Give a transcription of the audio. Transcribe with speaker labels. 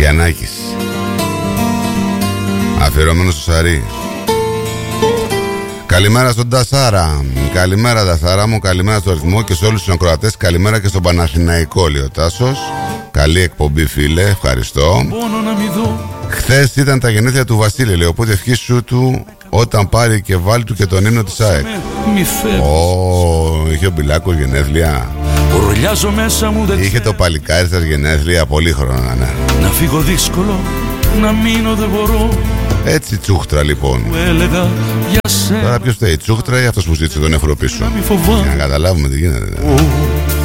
Speaker 1: Γιαννάκης. Αφιερωμένο στο Σαρί. Καλημέρα στον Τασάρα. Καλημέρα Τασάρα μου, καλημέρα στο αριθμό και σε όλους τους ακροατές. Καλημέρα και στον Παναθηναϊκό, λέει ο Τάσος. Καλή εκπομπή φίλε, ευχαριστώ. Χθες ήταν τα γενέθλια του Βασίλη, λέει, οπότε ευχήσου του όταν πάρει και βάλει του και τον ύμνο της ΑΕΚ. Είχε ο Μπιλάκος γενέθλια. Είχε το παλικάρι σας γενέθλια, πολύ χρόνο, ναι.
Speaker 2: Να φύγω δύσκολο, να μείνω δεν μπορώ.
Speaker 1: Έτσι τσούχτρα λοιπόν. Τώρα ποιος θέλει, τσούχτρα ή αυτός που ζήτησε τον νεφρό πίσω? Για να καταλάβουμε τι γίνεται.